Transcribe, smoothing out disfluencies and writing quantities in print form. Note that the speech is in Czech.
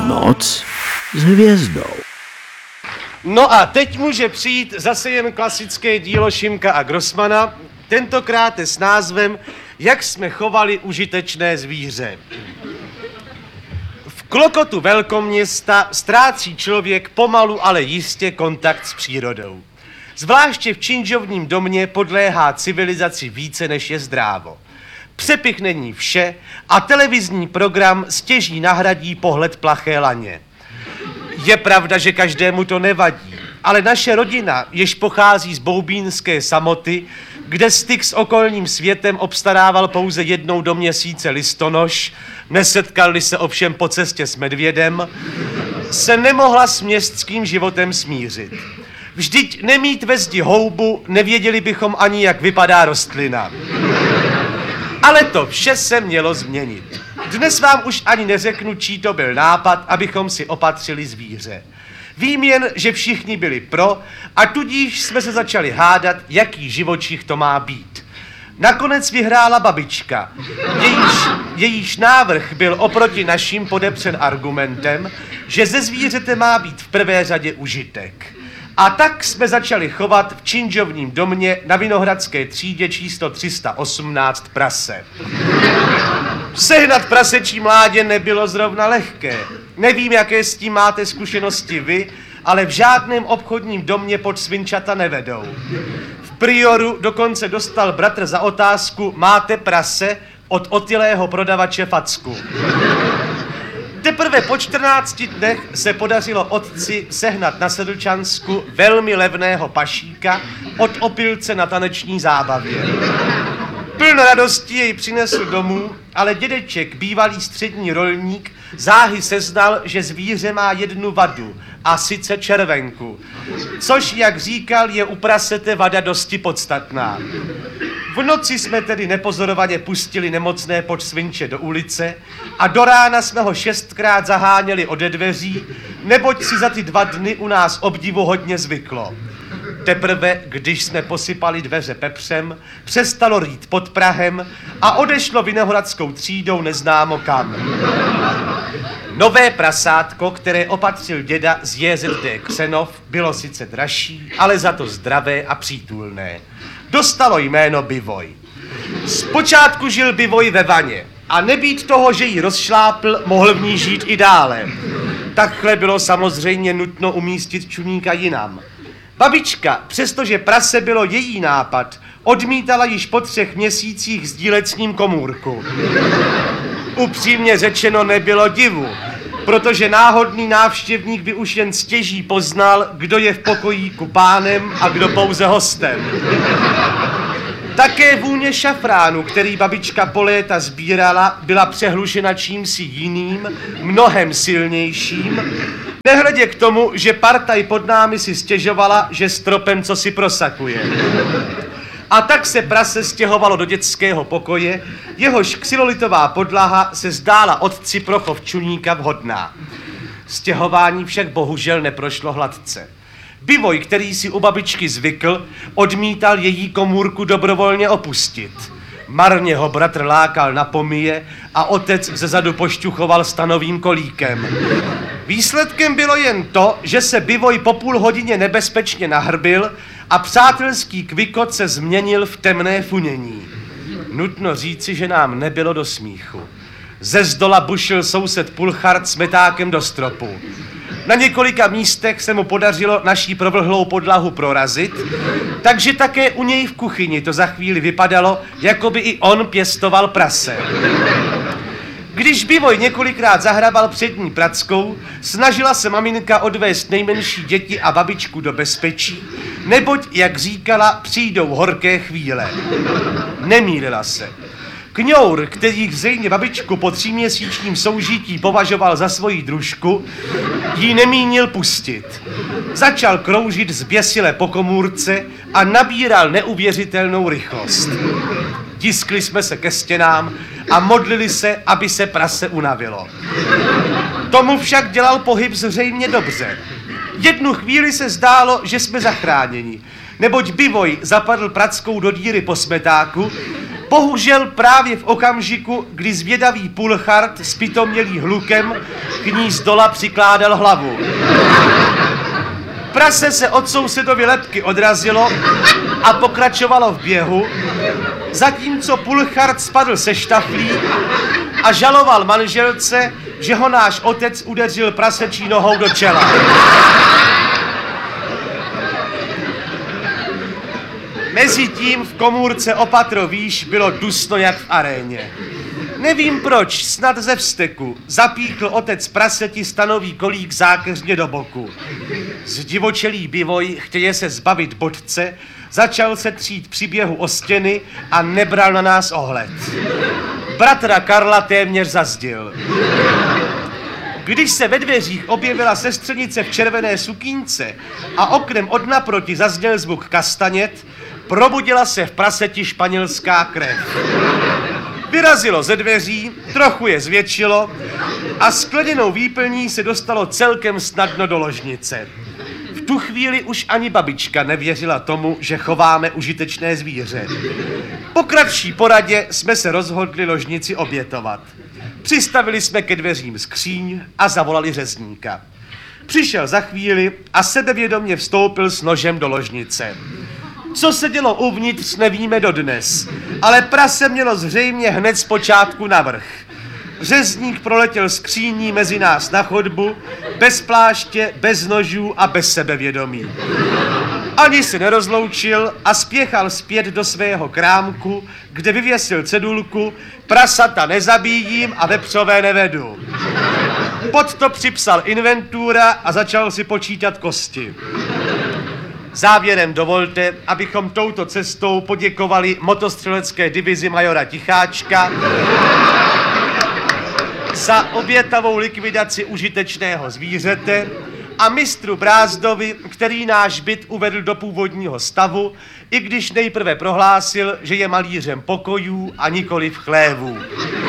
Noc s hvězdou. No a teď může přijít zase jen klasické dílo Šimka a Grossmana, tentokrát s názvem Jak jsme chovali užitečné zvíře. V klokotu velkoměsta ztrácí člověk pomalu, ale jistě kontakt s přírodou. Zvláště v činžovním domě podléhá civilizaci více, než je zdrávo. Přepich není vše a televizní program stěží nahradí pohled plaché laně. Je pravda, že každému to nevadí, ale naše rodina, jež pochází z boubínské samoty, kde styk s okolním světem obstarával pouze jednou do měsíce listonoš, nesetkali se ovšem po cestě s medvědem, se nemohla s městským životem smířit. Vždyť nemít ve zdi houbu, nevěděli bychom ani, jak vypadá rostlina. Ale to vše se mělo změnit. Dnes vám už ani neřeknu, čí to byl nápad, abychom si opatřili zvíře. Vím jen, že všichni byli pro a tudíž jsme se začali hádat, jaký živočich to má být. Nakonec vyhrála babička, jejíž návrh byl oproti našim podepřen argumentem, že ze zvířete má být v prvé řadě užitek. A tak jsme začali chovat v činžovním domě na Vinohradské třídě číslo 318 prase. Sehnat prasečí mládě nebylo zrovna lehké. Nevím, jaké s tím máte zkušenosti vy, ale v žádném obchodním domě pod svinčata nevedou. V Prioru dokonce dostal bratr za otázku máte prase od otylého prodavače facku. Teprve po 14 dnech se podařilo otci sehnat na Sedlčansku velmi levného pašíka od opilce na taneční zábavě. Plno radostí jej přinesl domů, ale dědeček, bývalý střední rolník, záhy seznal, že zvíře má jednu vadu, a sice červenku, což, jak říkal, je u prasete vada dosti podstatná. V noci jsme tedy nepozorovaně pustili nemocné podsvinče do ulice a do rána jsme ho 6krát zaháněli ode dveří, neboť si za ty 2 dny u nás obdivuhodně zvyklo. Teprve, když jsme posypali dveře pepřem, přestalo rýt pod prahem a odešlo Vinohradskou třídou neznámo kam. Nové prasátko, které opatřil děda z JZD Křenov, bylo sice dražší, ale za to zdravé a přítulné. Dostalo jméno Bivoj. Zpočátku žil Bivoj ve vaně a nebýt toho, že ji rozšlápl, mohl v ní žít i dále. Takhle bylo samozřejmě nutno umístit čuníka jinam. Babička, přestože prase bylo její nápad, odmítala již po 3 měsících sdílet s ním komůrku. Upřímně řečeno nebylo divu, protože náhodný návštěvník by už jen stěží poznal, kdo je v pokojíku pánem a kdo pouze hostem. Také vůně šafránu, který babička po léta sbírala, byla přehlušena čímsi jiným, mnohem silnějším, nehledě k tomu, že partaj pod námi si stěžovala, že stropem co si prosakuje. A tak se prase stěhovalo do dětského pokoje, jehož xylolitová podlaha se zdála otci pro chov čuníka vhodná. Stěhování však bohužel neprošlo hladce. Bivoj, který si u babičky zvykl, odmítal její komůrku dobrovolně opustit. Marně ho bratr lákal na pomije a otec zezadu pošťuchoval stanovým kolíkem. Výsledkem bylo jen to, že se Bivoj po půl hodině nebezpečně nahrbil a přátelský kvykot se změnil v temné funění. Nutno říci, že nám nebylo do smíchu. Ze zdola bušil soused Pulchard s metákem do stropu. Na několika místech se mu podařilo naší provlhlou podlahu prorazit, takže také u něj v kuchyni to za chvíli vypadalo, jako by i on pěstoval prase. Když Bivoj několikrát zahrabal přední prackou, snažila se maminka odvést nejmenší děti a babičku do bezpečí, neboť, jak říkala, přijdou horké chvíle. Nemýlila se. Kňour, který zřejmě babičku po 3měsíčním soužití považoval za svoji družku, jí nemínil pustit. Začal kroužit zběsile po komůrce a nabíral neuvěřitelnou rychlost. Tiskli jsme se ke stěnám a modlili se, aby se prase unavilo. Tomu však dělal pohyb zřejmě dobře. Jednu chvíli se zdálo, že jsme zachráněni, neboť Bivoj zapadl prackou do díry po smetáku Bohužel právě v okamžiku, kdy zvědavý pulchard s pitomělý hlukem k ní z dola přikládal hlavu. Prase se od sousedovy lebky odrazilo a pokračovalo v běhu, zatímco pulchard spadl se štaflí a žaloval manželce, že ho náš otec udeřil prasečí nohou do čela. Mezitím v komůrce o patro výš bylo dusno jak v aréně. Nevím proč, snad ze vzteku, zapíchl otec praseti stanový kolík zákeřně do boku. Zdivočelý bivoj, chtěje se zbavit bodce, začal se třít při běhu o stěny a nebral na nás ohled. Bratra Karla téměř zazdil. Když se ve dveřích objevila sestřenice v červené sukínce a oknem od naproti zazněl zvuk kastanět, probudila se v praseti španělská krev. Vyrazilo ze dveří, trochu je zvětšilo a skleněnou výplní se dostalo celkem snadno do ložnice. V tu chvíli už ani babička nevěřila tomu, že chováme užitečné zvíře. Po kratší poradě jsme se rozhodli ložnici obětovat. Přistavili jsme ke dveřím skříň a zavolali řezníka. Přišel za chvíli a sebevědomě vstoupil s nožem do ložnice. Co se dělo uvnitř, nevíme dodnes, ale prase mělo zřejmě hned zpočátku navrch. Řezník proletěl skříní mezi nás na chodbu, bez pláště, bez nožů a bez sebevědomí. Ani se nerozloučil a spěchal zpět do svého krámku, kde vyvěsil cedulku "Prasata nezabíjím a vepřové nevedu". Pod to připsal inventura a začal si počítat kosti. Závěrem dovolte, abychom touto cestou poděkovali motostřelecké divizi majora Ticháčka za obětavou likvidaci užitečného zvířete a mistru Brázdovi, který náš byt uvedl do původního stavu, i když nejprve prohlásil, že je malířem pokojů a nikoliv chlévů.